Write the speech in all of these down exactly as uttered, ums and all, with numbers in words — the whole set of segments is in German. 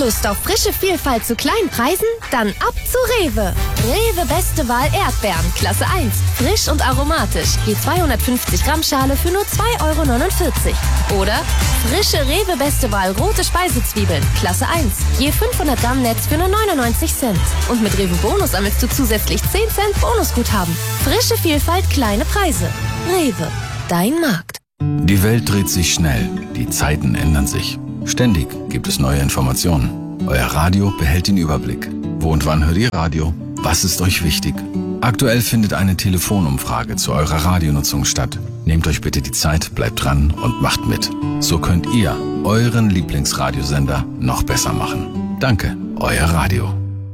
Lust auf frische Vielfalt zu kleinen Preisen? Dann ab zu Rewe. Rewe Beste Wahl Erdbeeren, Klasse eins. Frisch und aromatisch. Je zweihundertfünfzig Gramm Schale für nur zwei Euro neunundvierzig. Oder frische Rewe Beste Wahl rote Speisezwiebeln, Klasse eins. Je fünfhundert Gramm Netz für nur neunundneunzig Cent. Und mit Rewe Bonus sammelst du zusätzlich zehn Cent Bonusguthaben. Frische Vielfalt, kleine Preise. Rewe, dein Markt. Die Welt dreht sich schnell. Die Zeiten ändern sich. Ständig gibt es neue Informationen. Euer Radio behält den Überblick. Wo und wann hört ihr Radio? Was ist euch wichtig? Aktuell findet eine Telefonumfrage zu eurer Radionutzung statt. Nehmt euch bitte die Zeit, bleibt dran und macht mit. So könnt ihr euren Lieblingsradiosender noch besser machen. Danke, euer Radio.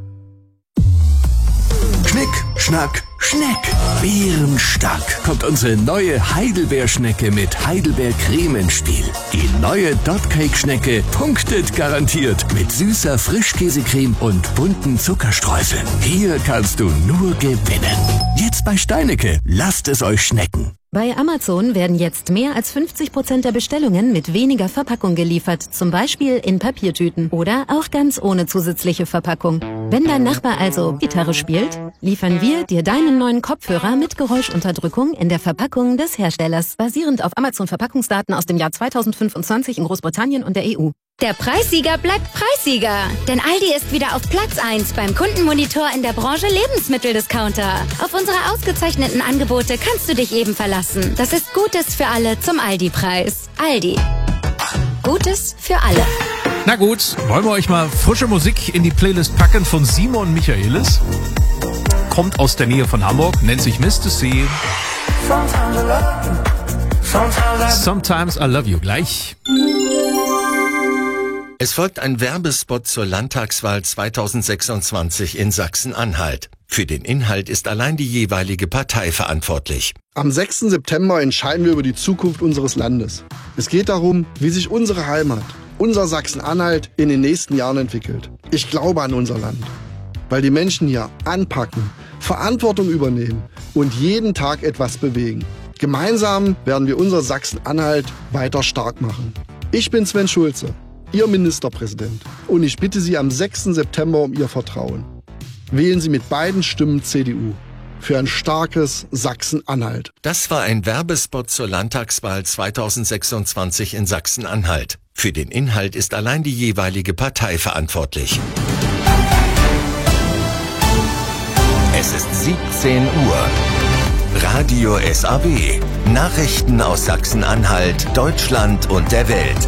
Schnick, Schnack, Schneck. Bärenstark kommt unsere neue Heidelbeerschnecke mit Heidelbeercreme ins Spiel. Die neue Dotcake-Schnecke punktet garantiert mit süßer Frischkäsecreme und bunten Zuckerstreuseln. Hier kannst du nur gewinnen. Jetzt bei Steinecke. Lasst es euch schmecken. Bei Amazon werden jetzt mehr als fünfzig Prozent der Bestellungen mit weniger Verpackung geliefert, zum Beispiel in Papiertüten oder auch ganz ohne zusätzliche Verpackung. Wenn dein Nachbar also Gitarre spielt, liefern wir dir deinen neuen Kopfhörer mit Geräuschunterdrückung in der Verpackung des Herstellers, basierend auf Amazon-Verpackungsdaten aus dem Jahr zweitausendfünfundzwanzig in Großbritannien und der E U. Der Preissieger bleibt Preissieger, denn Aldi ist wieder auf Platz eins beim Kundenmonitor in der Branche Lebensmitteldiscounter. Auf unsere ausgezeichneten Angebote kannst du dich eben verlassen. Das ist Gutes für alle zum Aldi-Preis. Aldi. Gutes für alle. Na gut, wollen wir euch mal frische Musik in die Playlist packen von Simon Michaelis. Kommt aus der Nähe von Hamburg, nennt sich Mister C. Sometimes I love you. Gleich. Es folgt ein Werbespot zur Landtagswahl zweitausendsechsundzwanzig in Sachsen-Anhalt. Für den Inhalt ist allein die jeweilige Partei verantwortlich. Am sechsten September entscheiden wir über die Zukunft unseres Landes. Es geht darum, wie sich unsere Heimat, unser Sachsen-Anhalt in den nächsten Jahren entwickelt. Ich glaube an unser Land, weil die Menschen hier anpacken, Verantwortung übernehmen und jeden Tag etwas bewegen. Gemeinsam werden wir unser Sachsen-Anhalt weiter stark machen. Ich bin Sven Schulze, Ihr Ministerpräsident. Und ich bitte Sie am sechsten September um Ihr Vertrauen. Wählen Sie mit beiden Stimmen C D U für ein starkes Sachsen-Anhalt. Das war ein Werbespot zur Landtagswahl zweitausendsechsundzwanzig in Sachsen-Anhalt. Für den Inhalt ist allein die jeweilige Partei verantwortlich. Es ist siebzehn Uhr. Radio S A W. Nachrichten aus Sachsen-Anhalt, Deutschland und der Welt.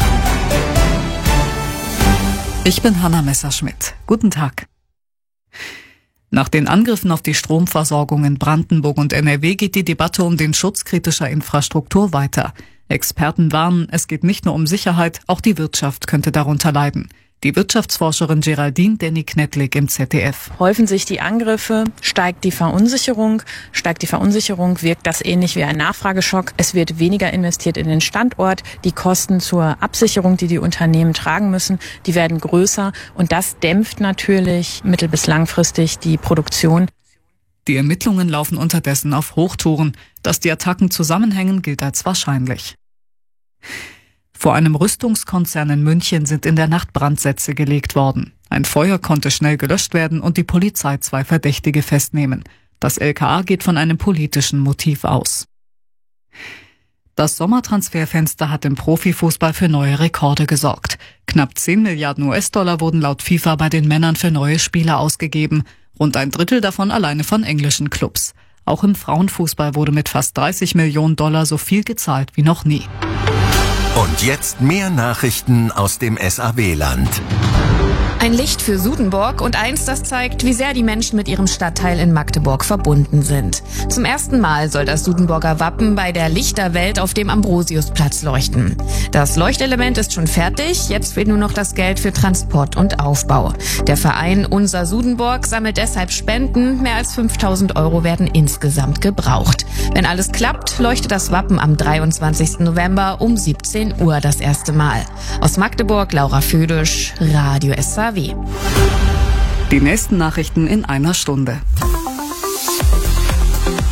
Ich bin Hanna Messerschmidt. Guten Tag. Nach den Angriffen auf die Stromversorgung in Brandenburg und N R W geht die Debatte um den Schutz kritischer Infrastruktur weiter. Experten warnen, es geht nicht nur um Sicherheit, auch die Wirtschaft könnte darunter leiden. Die Wirtschaftsforscherin Geraldine Denny-Knetlik im Z D F. Häufen sich die Angriffe, steigt die Verunsicherung. Steigt die Verunsicherung, wirkt das ähnlich wie ein Nachfrageschock. Es wird weniger investiert in den Standort. Die Kosten zur Absicherung, die die Unternehmen tragen müssen, die werden größer. Und das dämpft natürlich mittel- bis langfristig die Produktion. Die Ermittlungen laufen unterdessen auf Hochtouren. Dass die Attacken zusammenhängen, gilt als wahrscheinlich. Vor einem Rüstungskonzern in München sind in der Nacht Brandsätze gelegt worden. Ein Feuer konnte schnell gelöscht werden und die Polizei zwei Verdächtige festnehmen. Das L K A geht von einem politischen Motiv aus. Das Sommertransferfenster hat im Profifußball für neue Rekorde gesorgt. Knapp zehn Milliarden U S-Dollar wurden laut FIFA bei den Männern für neue Spieler ausgegeben. Rund ein Drittel davon alleine von englischen Clubs. Auch im Frauenfußball wurde mit fast dreißig Millionen Dollar so viel gezahlt wie noch nie. Und jetzt mehr Nachrichten aus dem S A W-Land. Ein Licht für Sudenburg und eins, das zeigt, wie sehr die Menschen mit ihrem Stadtteil in Magdeburg verbunden sind. Zum ersten Mal soll das Sudenburger Wappen bei der Lichterwelt auf dem Ambrosiusplatz leuchten. Das Leuchtelement ist schon fertig, jetzt fehlt nur noch das Geld für Transport und Aufbau. Der Verein Unser Sudenburg sammelt deshalb Spenden, mehr als fünftausend Euro werden insgesamt gebraucht. Wenn alles klappt, leuchtet das Wappen am dreiundzwanzigsten November um siebzehn Uhr das erste Mal. Aus Magdeburg, Laura Födisch, Radio S A W. Die nächsten Nachrichten in einer Stunde.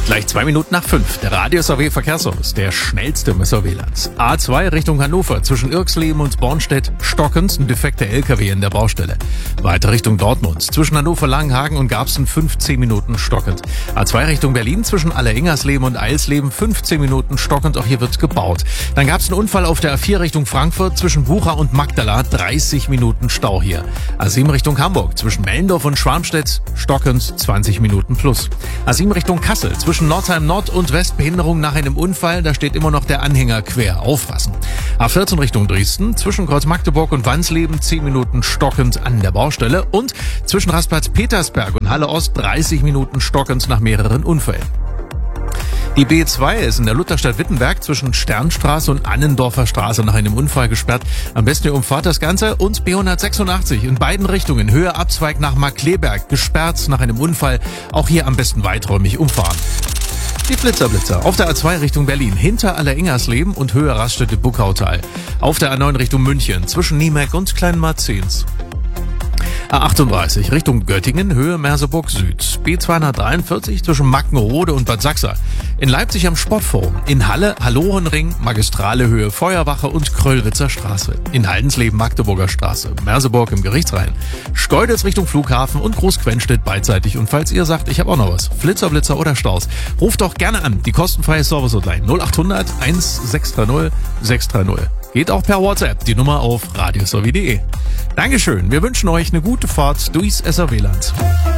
Gleich zwei Minuten nach fünf. Der Radio S A W Verkehrsservice, der schnellste im S A W-Land. A zwei Richtung Hannover, zwischen Irxleben und Bornstedt stockend, ein defekter L K W in der Baustelle. Weiter Richtung Dortmund, zwischen Hannover, Langenhagen und Garbsen fünfzehn Minuten stockend. A zwei Richtung Berlin, zwischen Alleringersleben und Eilsleben fünfzehn Minuten stockend, auch hier wird gebaut. Dann gab es einen Unfall auf der A vier Richtung Frankfurt, zwischen Bucha und Magdala, dreißig Minuten Stau hier. A sieben Richtung Hamburg, zwischen Mellendorf und Schwarmstedt stockend, zwanzig Minuten plus. A sieben Richtung Kassel, zwischen Nordheim Nord und West Behinderung nach einem Unfall, da steht immer noch der Anhänger quer. Aufpassen. A vierzehn Richtung Dresden, zwischen Kreuz Magdeburg und Wansleben zehn Minuten stockend an der Baustelle und zwischen Rastplatz Petersberg und Halle Ost dreißig Minuten stockend nach mehreren Unfällen. Die B zwei ist in der Lutherstadt Wittenberg zwischen Sternstraße und Annendorfer Straße nach einem Unfall gesperrt. Am besten ihr umfahrt das Ganze. Und B hundertsechsundachtzig in beiden Richtungen, Höhe Abzweig nach Markkleeberg, gesperrt nach einem Unfall. Auch hier am besten weiträumig umfahren. Die Blitzerblitzer auf der A zwei Richtung Berlin, hinter Alleringersleben und Höhe Raststätte Buckautal. Auf der A neun Richtung München, zwischen Niemeck und Kleinmarzens. A achtunddreißig Richtung Göttingen, Höhe Merseburg Süd. B zweihundertdreiundvierzig zwischen Mackenrode und Bad Sachsa. In Leipzig am Sportforum. In Halle, Hallorenring, Magistrale Höhe Feuerwache und Kröllwitzer Straße. In Haldensleben Magdeburger Straße. Merseburg im Gerichtsrhein. Schkeuditz Richtung Flughafen und Großquenstedt beidseitig. Und falls ihr sagt, ich habe auch noch was, Flitzer, Blitzer oder Staus, ruft doch gerne an. Die kostenfreie Service-Hotline null achthundert sechshundertsechzig sechshundertdreißig. Geht auch per WhatsApp, die Nummer auf radiosw punkt de. Dankeschön, wir wünschen euch eine gute Fahrt durchs S A W-Land.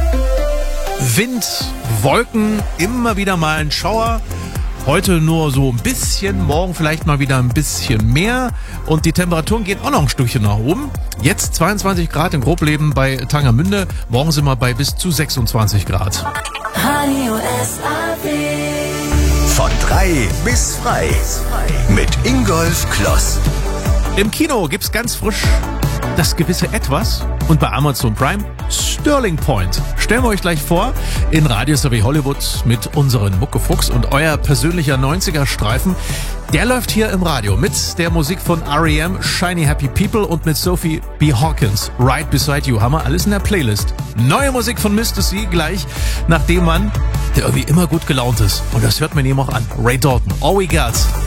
Wind, Wolken, immer wieder mal ein Schauer. Heute nur so ein bisschen, morgen vielleicht mal wieder ein bisschen mehr. Und die Temperaturen gehen auch noch ein Stückchen nach oben. Jetzt zweiundzwanzig Grad in Grobleben bei Tangermünde. Morgen sind wir bei bis zu sechsundzwanzig Grad. Radio S A W. Von drei bis frei. Mit Ingolf Kloss. Im Kino gibt's ganz frisch das gewisse Etwas. Und bei Amazon Prime Sterling Point. Stellen wir euch gleich vor, in Radio S A W Hollywood mit unseren Muckefuchs und euer persönlicher neunziger-Streifen. Der läuft hier im Radio mit der Musik von R E M, Shiny Happy People und mit Sophie B. Hawkins, Right Beside You. Haben wir alles in der Playlist. Neue Musik von Mister C gleich, nachdem man, der irgendwie immer gut gelaunt ist. Und das hört man ihm auch an. Ray Dalton, All We Got.